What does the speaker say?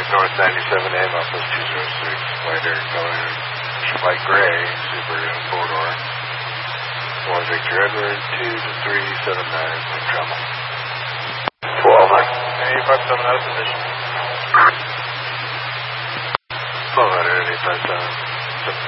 North 97A, Southwest 206, white air color, light gray, Subaru 4-door. 1 Victor Edward, 2 to 379, wind trouble. 12, 857 out of position. 1200, 857.